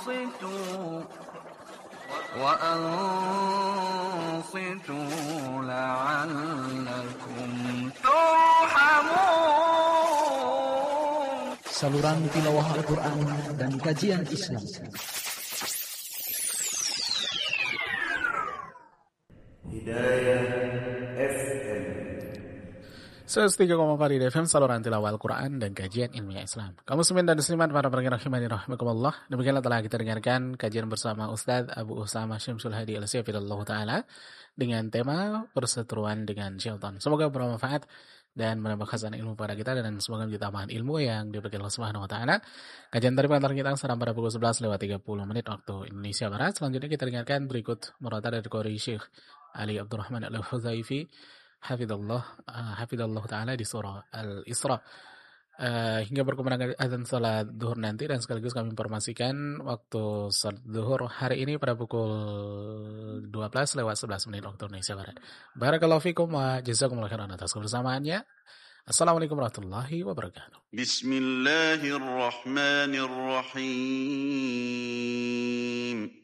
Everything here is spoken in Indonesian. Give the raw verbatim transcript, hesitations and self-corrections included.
وأنصتوا لعلكم ترحمون. Saluran tilawah Al-Quran dan kajian Islam. Hidayah F M seratus tiga koma empat F M, saluran tilawah Al-Quran dan kajian ilmiah Islam. Kaum muslimin dan muslimat, para pendengar rahimani rahimakumullah. Demikianlah telah kita dengarkan kajian bersama Ustaz Abu Usama Syamsul Hadi Al-Syafirillah Ta'ala dengan tema perseteruan dengan syaitan. Semoga bermanfaat dan menambah khazanah ilmu pada kita, dan semoga menjadi tambahan ilmu yang diberikan Allah Subhanahu wa taala. Kajian dari pengantar kita sedang pada pukul sebelas lewat tiga puluh menit waktu Indonesia Barat. Selanjutnya kita dengarkan berikut murotal dari Qori Syekh Ali Abdurrahman Al-Huzaifi hafizallah uh, hafizallah taala di surah Al-Isra. Uh, hingga berkumandang azan salat zuhur nanti, dan sekaligus kami informasikan waktu salat zuhur hari ini pada pukul dua belas lewat sebelas menit waktu Indonesia Barat. Barakallahu fikum wa jazakumullahu khairan atas kebersamaannya. Assalamualaikum warahmatullahi wabarakatuh. Bismillahirrahmanirrahim.